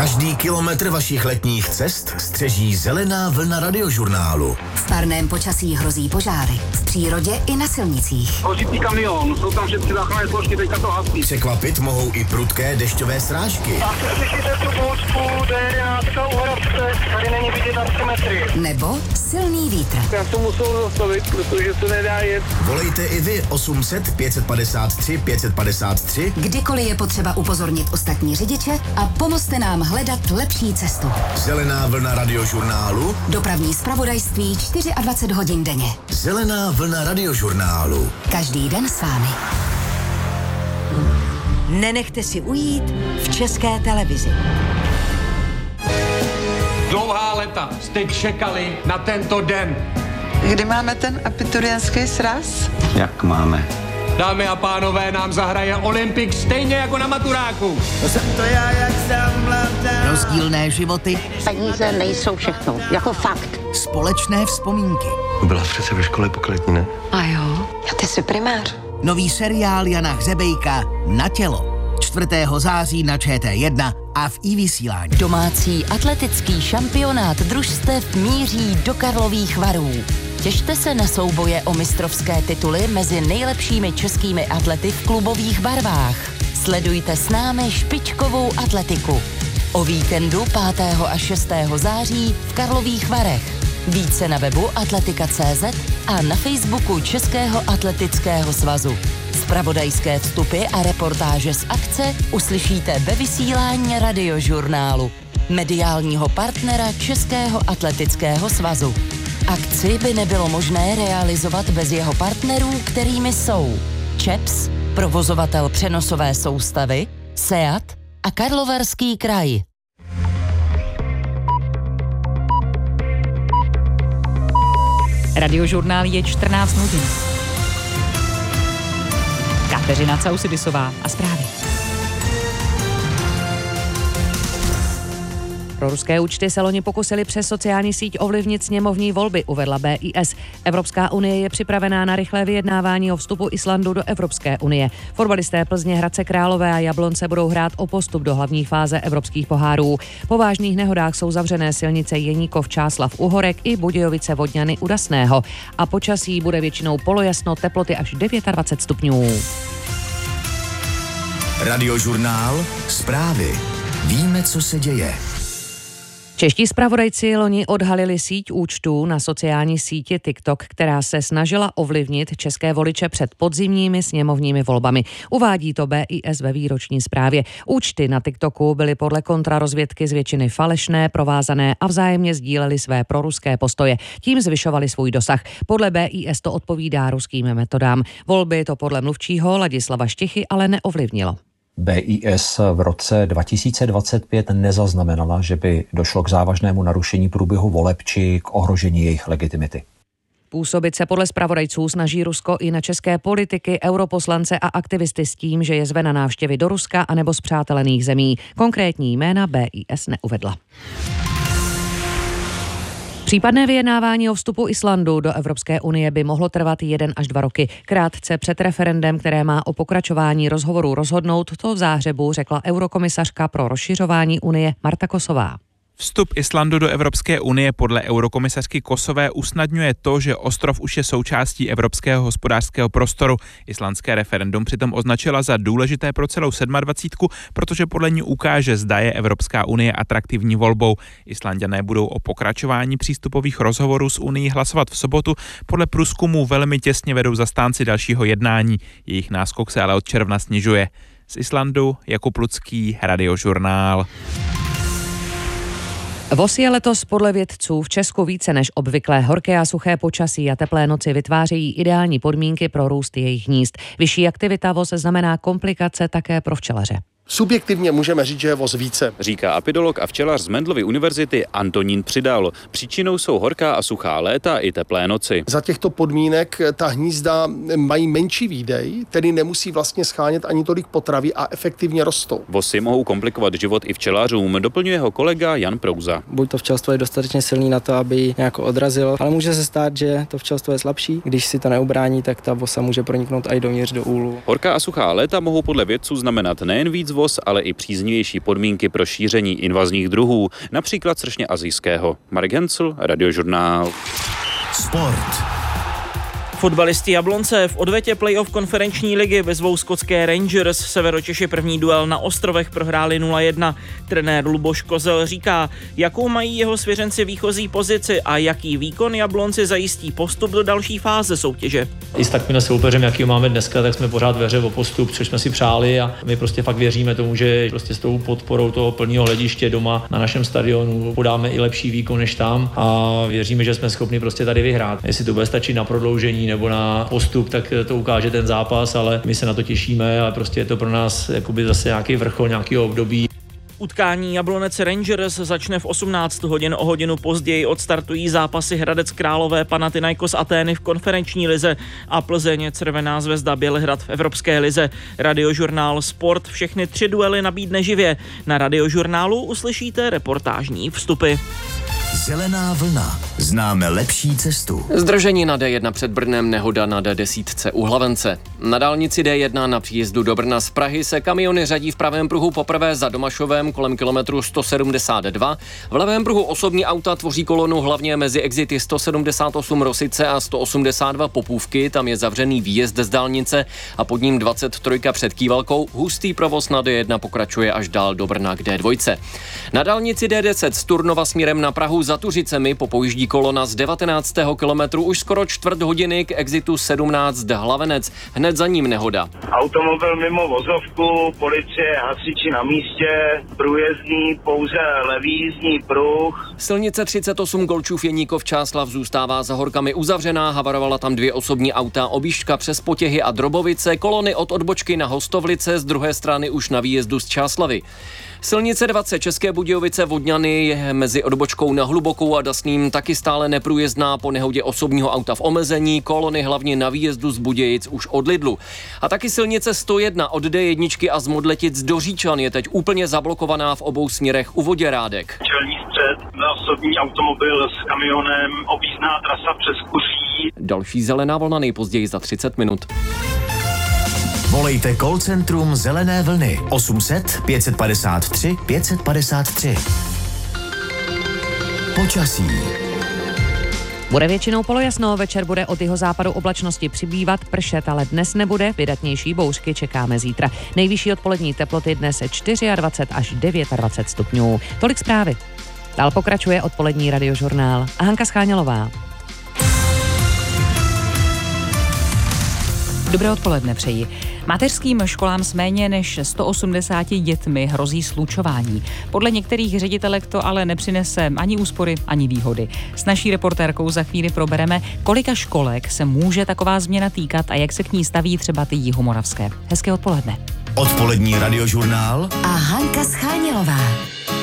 Každý kilometr vašich letních cest střeží zelená vlna radiožurnálu. V parném počasí hrozí požáry. V přírodě i na silnicích. Hořící kamion, jsou tam všechny záchranné složky, teďka to hasí. Překvapit mohou i prudké dešťové srážky. A slyšíte tu bouřku, D11 u Hradce, tady není vidět na 3 metry. Nebo silný vítr. Já to musel zastavit, protože to nedá jet. Volejte i vy 800 553 553. Kdykoliv je potřeba upozornit ostatní řidiče a pomozte nám hledat lepší cestu. Zelená vlna radiožurnálu. Dopravní zpravodajství 24 hodin denně. Zelená vlna radiožurnálu. Každý den s vámi. Nenechte si ujít v České televizi. Dlouhá léta jste čekali na tento den. Kdy máme ten abiturientský sraz? Jak máme? Dámy a pánové, nám zahraje Olympik stejně jako na maturáku. Rozdílné životy. Peníze nejsou všechno, jako fakt. Společné vzpomínky. Byla přece ve škole pokletní, ne? A jo, a ty jsi primář. Nový seriál Jana Hřebejka Na tělo. 4. září na ČT1 a v iVysílání. Domácí atletický šampionát družstev míří do Karlových Varů. Těšte se na souboje o mistrovské tituly mezi nejlepšími českými atlety v klubových barvách. Sledujte s námi špičkovou atletiku. O víkendu 5. a 6. září v Karlových Varech. Více na webu atletika.cz a na Facebooku Českého atletického svazu. Zpravodajské vstupy a reportáže z akce uslyšíte ve vysílání radiožurnálu, mediálního partnera Českého atletického svazu. Akci by nebylo možné realizovat bez jeho partnerů, kterými jsou ČEPS, provozovatel přenosové soustavy, SEAT a Karlovarský kraj. Radiožurnál je 14 hodin. Kateřina Causidisová a zprávy. Proruské účty se loni pokusili přes sociální síť ovlivnit sněmovní volby, uvedla BIS. Evropská unie je připravená na rychlé vyjednávání o vstupu Islandu do Evropské unie. Fotbalisté Plzně, Hradce Králové a Jablonce budou hrát o postup do hlavní fáze evropských pohárů. Po vážných nehodách jsou zavřené silnice Jeníkov, Čáslav, Uhorek i Budějovice, Vodňany u Dasného. A počasí bude většinou polojasno, teploty až 29 stupňů. Radiožurnál. Zprávy. Víme, co se děje. Čeští zpravodajci loni odhalili síť účtů na sociální síti TikTok, která se snažila ovlivnit české voliče před podzimními sněmovními volbami. Uvádí to BIS ve výroční zprávě. Účty na TikToku byly podle kontrarozvědky z většiny falešné, provázané a vzájemně sdílely své proruské postoje. Tím zvyšovali svůj dosah. Podle BIS to odpovídá ruským metodám. Volby to podle mluvčího Ladislava Štichy ale neovlivnilo. BIS v roce 2025 nezaznamenala, že by došlo k závažnému narušení průběhu voleb či k ohrožení jejich legitimity. Působit se podle zpravodajců snaží Rusko i na české politiky, europoslance a aktivisty s tím, že je zve na návštěvy do Ruska anebo spřátelených zemí. Konkrétní jména BIS neuvedla. Případné vyjednávání o vstupu Islandu do Evropské unie by mohlo trvat 1 až 2 roky. Krátce před referendem, které má o pokračování rozhovorů rozhodnout, to v záhřebu řekla eurokomisařka pro rozšiřování unie Marta Kosová. Vstup Islandu do Evropské unie podle eurokomisařky Kosové usnadňuje to, že ostrov už je součástí evropského hospodářského prostoru. Islandské referendum přitom označila za důležité pro celou 27, protože podle ní ukáže, zda je Evropská unie atraktivní volbou. Islanďané budou o pokračování přístupových rozhovorů s Unií hlasovat v sobotu. Podle průzkumů velmi těsně vedou zastánci dalšího jednání. Jejich náskok se ale od června snižuje. Z Islandu Jakub Lucký, Radiožurnál. Voz je letos podle vědců v Česku více než obvykle. Horké a suché počasí a teplé noci vytvářejí ideální podmínky pro růst jejich hnízd. Vyšší aktivita voz znamená komplikace také pro včelaře. Subjektivně můžeme říct, že je voz více, říká apidolog a včelař z Mendelovy univerzity Antonín Přidal. Příčinou jsou horká a suchá léta i teplé noci. Za těchto podmínek ta hnízda mají menší výdej, tedy nemusí vlastně schánět ani tolik potravy a efektivně rostou. Vosy mohou komplikovat život i včelařům, doplňuje ho kolega Jan Prouza. Buď to včelstvo je dostatečně silný na to, aby ji nějak odrazilo, ale může se stát, že to včelstvo je slabší. Když si to neubrání, tak ta vosa může proniknout i dovnitř do úlu. Horká a suchá léta mohou podle vědců znamenat nejen víc odvoz, ale i příznivější podmínky pro šíření invazních druhů, například sršně asijského. Marek Hencl, Radiožurnál. Sport. Fotbalisti Jablonce v odvetě playoff konferenční ligy vyzvou skotské Rangers. Severočeši první duel na ostrovech prohráli 0-1. Trenér Luboš Kozel říká, jakou mají jeho svěřenci výchozí pozici a jaký výkon Jablonci zajistí postup do další fáze soutěže. I s takovým soupeřem, jaký máme dneska, tak jsme pořád ve hře o postup, což jsme si přáli a my prostě fakt věříme tomu, že prostě s tou podporou toho plného hlediště doma na našem stadionu podáme i lepší výkon než tam a věříme, že jsme schopni prostě tady vyhrát. Jestli to bude stačit na prodloužení nebo na postup, tak to ukáže ten zápas, ale my se na to těšíme a prostě je to pro nás jakoby zase nějaký vrchol nějakého období. Utkání Jablonec Rangers začne v 18 hodin, o hodinu později odstartují zápasy Hradec Králové, Panathinaikos Atény v konferenční lize a Plzeň Červená Zvezda Bělehrad v Evropské lize. Radiožurnál Sport všechny 3 duely nabídne živě. Na Radiožurnálu uslyšíte reportážní vstupy. Zelená vlna. Známe lepší cestu. Zdržení na D1 před Brnem, nehoda na D10 u Hlavence. Na dálnici D1 na příjezdu do Brna z Prahy se kamiony řadí v pravém pruhu poprvé za Domašovem kolem kilometru 172. V levém pruhu osobní auta tvoří kolonu hlavně mezi exity 178 Rosice a 182 Popůvky, tam je zavřený výjezd z dálnice a pod ním 23 před Kývalkou. Hustý provoz na D1 pokračuje až dál do Brna k D2. Na dálnici D10 z Turnova směrem na Prahu za Tuřicemi popojíždí kolona z 19. kilometru už skoro čtvrt hodiny k exitu 17 Hlavenec. Hned za ním nehoda. Automobil mimo vozovku, policie, hasiči na místě, průjezdný pouze levý jízdní pruh. Silnice 38 Golčův Jeníkov Čáslav zůstává za horkami uzavřená, havarovala tam 2 osobní auta, objížďka přes Potěhy a Drobovice, kolony od odbočky na Hostovlice, z druhé strany už na výjezdu z Čáslavy. Silnice 20 České Budějovice Vodňany je mezi odbočkou na Hlubokou a Dasným taky stále neprůjezdná po nehodě osobního auta v omezení, kolony hlavně na výjezdu z Budějic už od Lidlu. A taky silnice 101 od D1 a z Modletic do Říčan je teď úplně zablokovaná v obou směrech u Voděrádek. Čelní střed, osobní automobil s kamionem, objízdná trasa přes Kuří. Další zelená vlna nejpozději za 30 minut. Volejte call centrum Zelené vlny 800 553 553. Počasí. Bude většinou polojasno, večer bude od jihozápadu oblačnosti přibývat, pršet ale dnes nebude, vydatnější bouřky čekáme zítra. Nejvyšší odpolední teploty dnes 24 až 29 stupňů. Tolik zprávy. Dál pokračuje odpolední radiožurnál a Hanka Schánělová. Dobré odpoledne přeji. Mateřským školám s méně než 180 dětmi hrozí slučování. Podle některých ředitelek to ale nepřinese ani úspory, ani výhody. S naší reportérkou za chvíli probereme, kolika školek se může taková změna týkat a jak se k ní staví třeba ty jihomoravské. Hezké odpoledne. Odpolední radiožurnál a Hanka Schánělová.